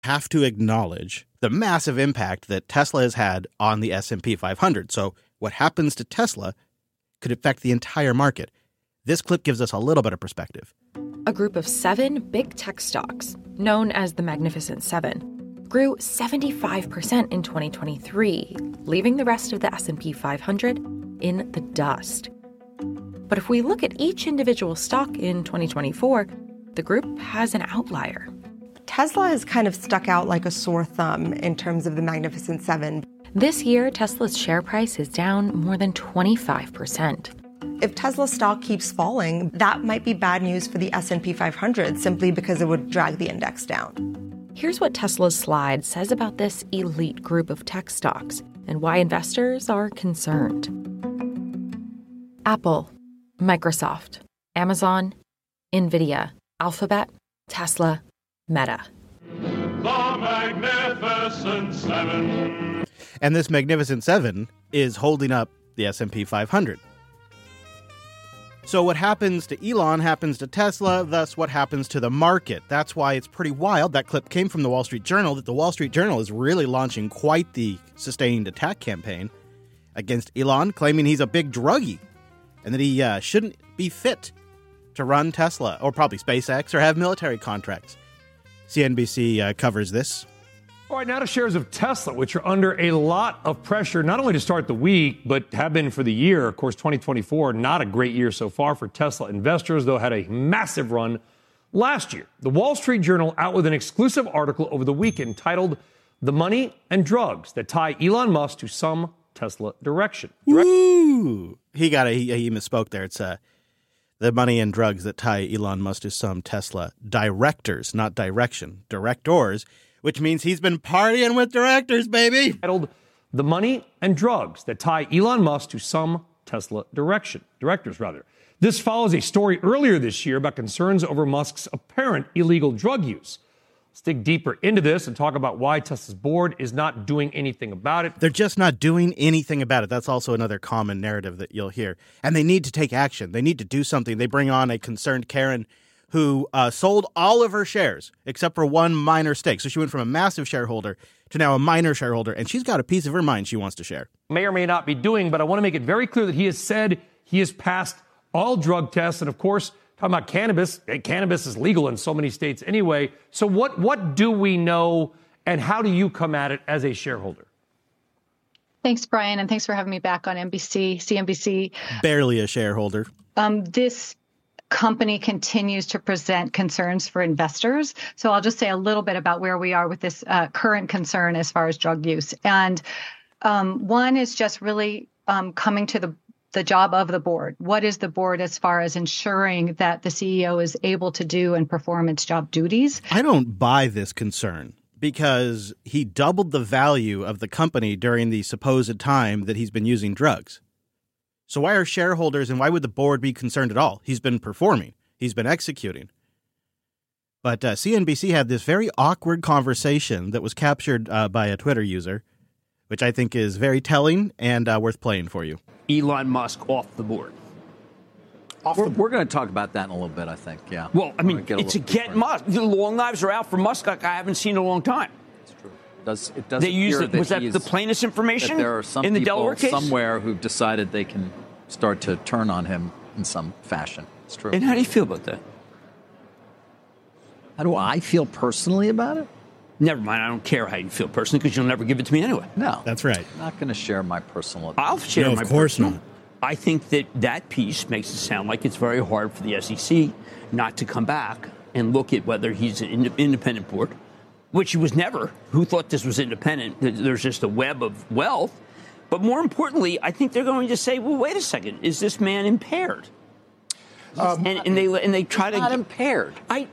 have to acknowledge the massive impact that Tesla has had on the S&P 500. So what happens to Tesla could affect the entire market. This clip gives us a little bit of perspective. A group of 7 big tech stocks, known as the Magnificent Seven, grew 75% in 2023, leaving the rest of the S&P 500 in the dust. But if we look at each individual stock in 2024, the group has an outlier. Tesla has kind of stuck out like a sore thumb in terms of the Magnificent Seven. This year, Tesla's share price is down more than 25%. If Tesla stock keeps falling, that might be bad news for the S&P 500 simply because it would drag the index down. Here's what Tesla's slide says about this elite group of tech stocks and why investors are concerned. Apple, Microsoft, Amazon, Nvidia, Alphabet, Tesla, Meta. The Magnificent Seven. And this Magnificent Seven is holding up the S&P 500. So what happens to Elon happens to Tesla, thus what happens to the market. That's why it's pretty wild. That clip came from the Wall Street Journal, that the Wall Street Journal is really launching quite the sustained attack campaign against Elon, claiming he's a big druggie and that he shouldn't be fit to run Tesla or probably SpaceX or have military contracts. CNBC covers this. All right, now to shares of Tesla, which are under a lot of pressure, not only to start the week, but have been for the year. Of course, 2024, not a great year so far for Tesla investors, though had a massive run last year. The Wall Street Journal out with an exclusive article over the weekend titled "The Money and Drugs That Tie Elon Musk to Some Tesla Direction." Woo! He misspoke there. It's the money and drugs that tie Elon Musk to some Tesla directors, not direction, directors, which means he's been partying with directors, baby. Titled "The Money and Drugs That Tie Elon Musk to Some Tesla Directors. This follows a story earlier this year about concerns over Musk's apparent illegal drug use. Let's dig deeper into this and talk about why Tesla's board is not doing anything about it. They're just not doing anything about it. That's also another common narrative that you'll hear. And they need to take action. They need to do something. They bring on a concerned Karen who sold all of her shares except for one minor stake. So she went from a massive shareholder to now a minor shareholder, and she's got a piece of her mind she wants to share. May or may not be doing, but I want to make it very clear that he has said he has passed all drug tests. And of course, talking about cannabis is legal in so many states anyway. So what do we know, and how do you come at it as a shareholder? Thanks, Brian, and thanks for having me back on CNBC. Barely a shareholder. This company continues to present concerns for investors. So I'll just say a little bit about where we are with this current concern as far as drug use. And one is just really coming to the job of the board. What is the board as far as ensuring that the CEO is able to do and perform its job duties? I don't buy this concern because he doubled the value of the company during the supposed time that he's been using drugs. So why are shareholders and why would the board be concerned at all? He's been performing. He's been executing. But CNBC had this very awkward conversation that was captured by a Twitter user, which I think is very telling and worth playing for you. Elon Musk off the board. We're going to talk about that in a little bit, I think, yeah. Well, I mean, it's a get Musk. The long knives are out for Musk like I haven't seen in a long time. It does they use appear it. that Was that the plaintiff's information? There are some in the people Delaware case somewhere who've decided they can start to turn on him in some fashion. It's true. And how do you feel about that? How do I feel personally about it? Never mind. I don't care how you feel personally because you'll never give it to me anyway. No. That's right. I'm not going to share my personal opinion. I'll share no, my of course personal. not. I think that piece makes it sound like it's very hard for the SEC not to come back and look at whether he's an independent board, which he was never. Who thought this was independent? There's just a web of wealth. But more importantly, I think they're going to say, well, wait a second. Is this man impaired? And they try to... Not impaired. I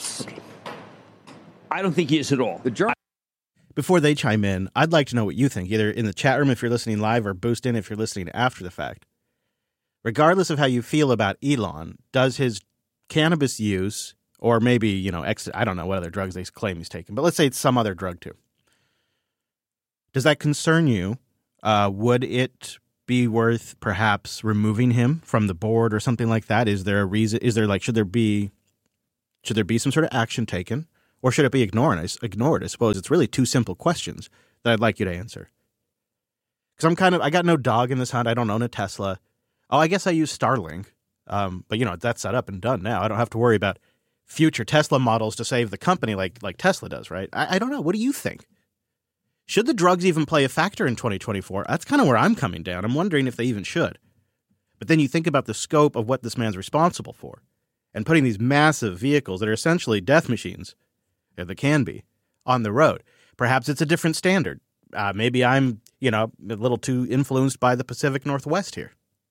don't think he is at all. Before they chime in, I'd like to know what you think, either in the chat room if you're listening live or boost in if you're listening after the fact. Regardless of how you feel about Elon, does his cannabis use, or maybe, I don't know what other drugs they claim he's taking, but let's say it's some other drug too. Does that concern you? Would it be worth perhaps removing him from the board or something like that? Is there a reason? Should there be some sort of action taken? Or should it be ignored? I suppose it's really two simple questions that I'd like you to answer. Because I got no dog in this hunt. I don't own a Tesla. Oh, I guess I use Starlink. But, that's set up and done now. I don't have to worry about future Tesla models to save the company like Tesla does, right? I don't know. What do you think? Should the drugs even play a factor in 2024? That's kind of where I'm coming down. I'm wondering if they even should. But then you think about the scope of what this man's responsible for and putting these massive vehicles that are essentially death machines, if they can be, on the road. Perhaps it's a different standard. Maybe I'm, a little too influenced by the Pacific Northwest here.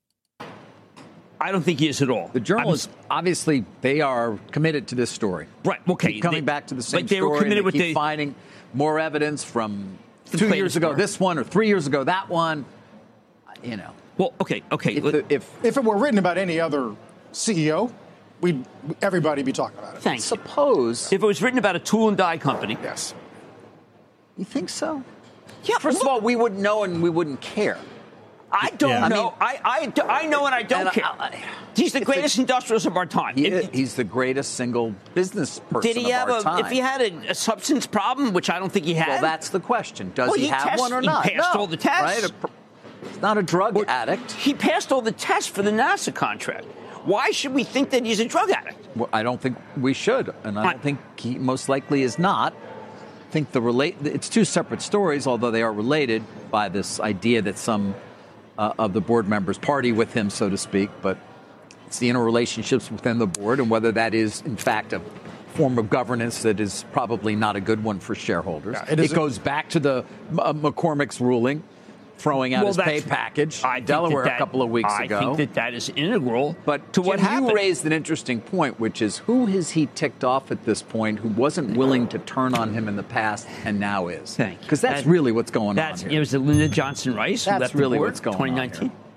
I don't think he is at all. The journalists, obviously, they are committed to this story. Right, okay. Keep coming back to the same they story. Were committed and they with keep finding more evidence from 2 years ago, this one, or 3 years ago, that one. Well, okay. If it were written about any other CEO, everybody be talking about it. Thanks. Suppose. If it was written about a tool and die company. Yes. You think so? Yeah. First of all, we wouldn't know and we wouldn't care. I don't know. I know and I don't care. He's the greatest industrialist of our time. He's the greatest single business person of our time. If he had a substance problem, which I don't think he had? Well, that's the question. Does he have one or not? He passed all the tests. Right? He's not a drug addict. He passed all the tests for the NASA contract. Why should we think that he's a drug addict? Well, I don't think we should, and I don't think he most likely is not. I think it's two separate stories, although they are related by this idea that some of the board members party with him, so to speak, but it's the interrelationships within the board and whether that is, in fact, a form of governance that is probably not a good one for shareholders. Yeah, it goes back to the McCormick's ruling, throwing out his pay package in Delaware a couple of weeks ago. I think that is integral but to what happened. You raised an interesting point, which is who has he ticked off at this point who wasn't willing to turn on him in the past and now is? Because that's really what's going on here. It was Lyndon Johnson Rice who left really the board what's going 2019. on here.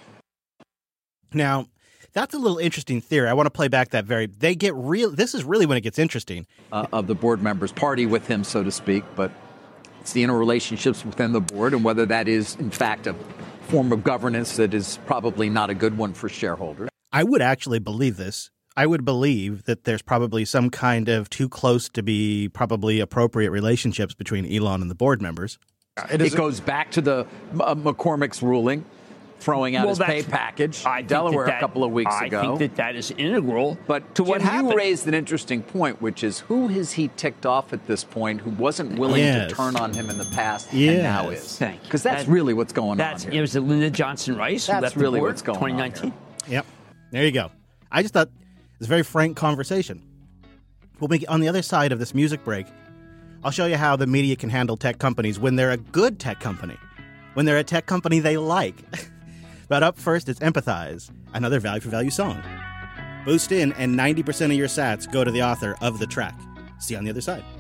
Now, that's a little interesting theory. I want to play back that this is really when it gets interesting. Of the board members party with him, so to speak, but it's the interrelationships within the board and whether that is, in fact, a form of governance that is probably not a good one for shareholders. I would actually believe this. I would believe that there's probably some kind of too close to be probably appropriate relationships between Elon and the board members. It goes back to the McCormick's ruling, throwing out his pay package in Delaware a couple of weeks ago. I think that is integral but to what happened. You raised an interesting point, which is who has he ticked off at this point who wasn't willing to turn on him in the past and now is? Because that's really what's going on here. It was Lyndon Johnson Rice who left really the board what's going 2019. on here. Yep. There you go. I just thought it was a very frank conversation. We'll make on the other side of this music break. I'll show you how the media can handle tech companies when they're a good tech company, when they're a tech company they like. But up first, it's Empathize, another value for value song. Boost in, and 90% of your sats go to the author of the track. See you on the other side.